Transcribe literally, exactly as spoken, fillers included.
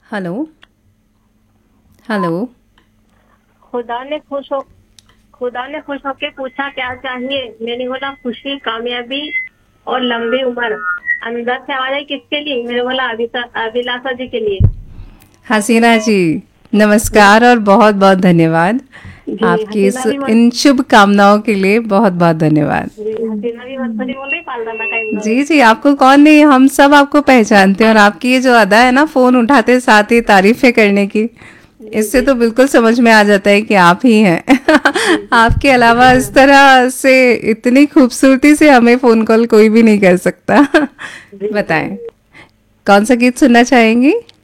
Hello. Hello. खुदा ने खुश हो खुदा ने खुश होके पूछा क्या चाहिए। मैंने बोला खुशी, कामयाबी और लंबी उम्र। अंदर से आवाज आई किसके लिए? मैंने बोला अभिता अभिलाषा जी के लिए। हसीना जी, नमस्कार और बहुत बहुत धन्यवाद जी आपकी हसीना इस भी मत इन शुभ कामनाओं के लिए। बहुत बहुत धन्यवाद। जी हसीना भी मत बोली, बोल रही पालना का इंदौर जी है। जी, आपको कौन नहीं, हम सब आपको पहचानते हैं। और आपकी ये जो अदा है ना, फोन उठाते साथ ही तारीफें करने की, जी इससे जी तो बिल्कुल समझ में आ जाता है कि आप ही हैं। जी जी। आपके अलावा इस धन्यवाद। तरह से इतनी खूबसूरती से हमें फोन कॉल कोई भी नहीं कर सकता। जी जी। बताएं, कौन सा गीत सुनना चाहेंगी?